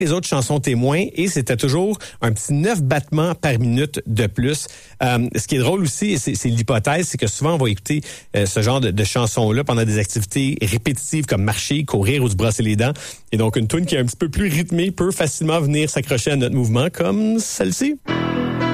les autres chansons témoins et c'était toujours un petit 9 battements par minute de plus. Ce qui est drôle aussi, c'est l'hypothèse, c'est que souvent on va écouter ce genre de chansons-là pendant des activités répétitives comme marcher, courir ou se brosser les dents. Et donc une tune qui est un petit peu plus rythmée peut facilement venir s'accrocher à notre mouvement comme celle-ci.